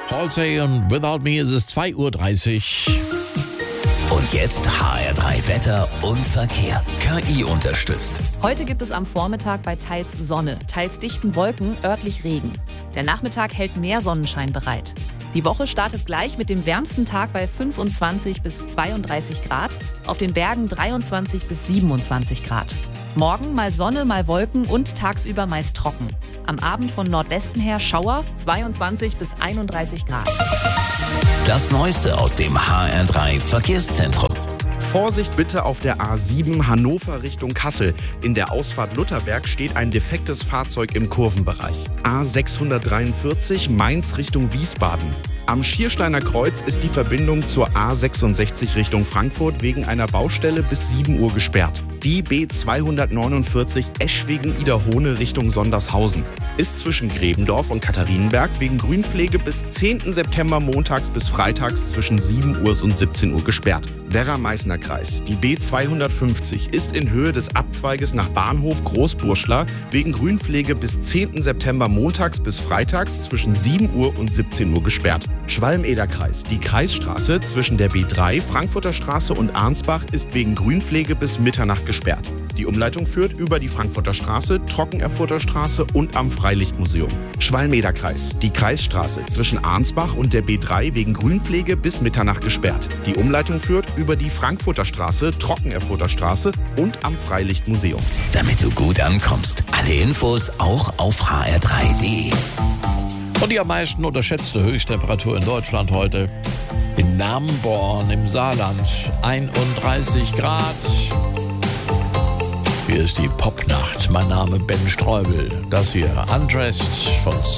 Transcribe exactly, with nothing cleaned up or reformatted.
Halsey und Without Me ist es zwei Uhr dreißig. Und jetzt H R drei Wetter und Verkehr. K I unterstützt. Heute gibt es am Vormittag bei teils Sonne, teils dichten Wolken örtlich Regen. Der Nachmittag hält mehr Sonnenschein bereit. Die Woche startet gleich mit dem wärmsten Tag bei fünfundzwanzig bis zweiunddreißig Grad, auf den Bergen dreiundzwanzig bis siebenundzwanzig Grad. Morgen mal Sonne, mal Wolken und tagsüber meist trocken. Am Abend von Nordwesten her Schauer, zweiundzwanzig bis einunddreißig Grad. Das Neueste aus dem H R drei Verkehrszentrum. Vorsicht bitte auf der A sieben Hannover Richtung Kassel. In der Ausfahrt Lutherberg steht ein defektes Fahrzeug im Kurvenbereich. A sechshundertdreiundvierzig Mainz Richtung Wiesbaden. Am Schiersteiner Kreuz ist die Verbindung zur A sechsundsechzig Richtung Frankfurt wegen einer Baustelle bis sieben Uhr gesperrt. Die B zweihundertneunundvierzig Eschwegen-Iderhohne Richtung Sondershausen ist zwischen Gräbendorf und Katharinenberg wegen Grünpflege bis zehnten September montags bis freitags zwischen sieben Uhr und siebzehn Uhr gesperrt. Werra-Meißner Kreis. Die B zweihundertfünfzig ist in Höhe des Abzweiges nach Bahnhof Großburschla wegen Grünpflege bis zehnten September montags bis freitags zwischen sieben Uhr und siebzehn Uhr gesperrt. Schwalm-Eder-Kreis. Die Kreisstraße zwischen der B drei, Frankfurter Straße und Arnsbach ist wegen Grünpflege bis Mitternacht gesperrt. Die Umleitung führt über die Frankfurter Straße, Trockenerfurter Straße und am Freilichtmuseum. Schwalm-Eder-Kreis. Die Kreisstraße zwischen Arnsbach und der B drei wegen Grünpflege bis Mitternacht gesperrt. Die Umleitung führt über die Frankfurter Straße, Trockenerfurter Straße und am Freilichtmuseum. Damit du gut ankommst. Alle Infos auch auf h r drei punkt d e. Und die am meisten unterschätzte Höchsttemperatur in Deutschland heute in Namborn im Saarland. einunddreißig Grad. Hier ist die Popnacht. Mein Name Ben Streubel. Das hier Undressed von